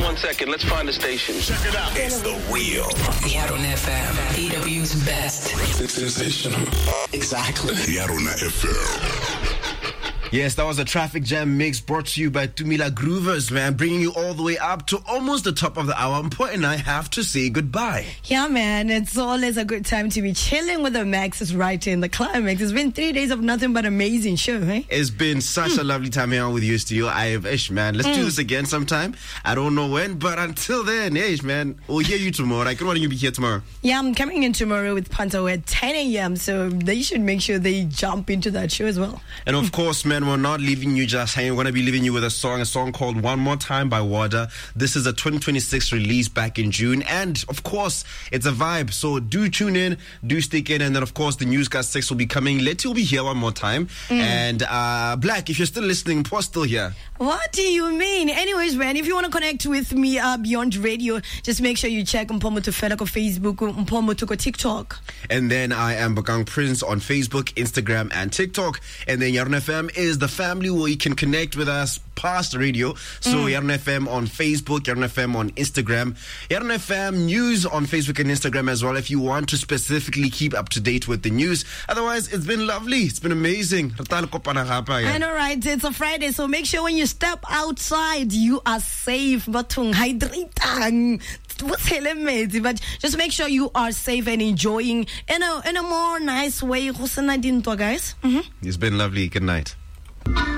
1 second. Let's find the station. Check it out. It's the real Yarona FM, EW's best. sensational. Exactly. Yarona FM. Yes, that was a traffic jam mix brought to you by Tumila Groovers, man, bringing you all the way up to almost the top of the hour. Mpo and I have to say goodbye. Yeah, man, it's always a good time to be chilling with the Maxes right in the climax. It's been 3 days of nothing but amazing show, eh? It's been such a lovely time here with you, Studio. I have ish, man. Let's do this again sometime. I don't know when, but until then, ish, man, we'll hear you tomorrow. I can want you to be here tomorrow. Yeah, I'm coming in tomorrow with Panto at 10 a.m., so they should make sure they jump into that show as well. And of course, man, we're not leaving you just hanging. We're going to be leaving you with a song called One More Time by Wada. This is a 2026 release back in June. And of course, it's a vibe. So do tune in, do stick in. And then, of course, the Newscast 6 will be coming. Letty will be here one more time. And Black, if you're still listening, Paul's still here. What do you mean? Anyways, man, if you want to connect with me beyond radio, just make sure you check Mpomo to Felako Facebook, Mpomo to TikTok. And then I am Bakang Prince on Facebook, Instagram, and TikTok. And then Yarona FM is the family where you can connect with us past radio. So Yarona FM on Facebook, Yarona FM on Instagram, Yarona FM News on Facebook and Instagram as well if you want to specifically keep up to date with the news. Otherwise, it's been lovely. It's been amazing. I know, right? It's a Friday, so make sure when you step outside, you are safe. But just make sure you are safe and enjoying in a more nice way. Guys. It's been lovely. Good night.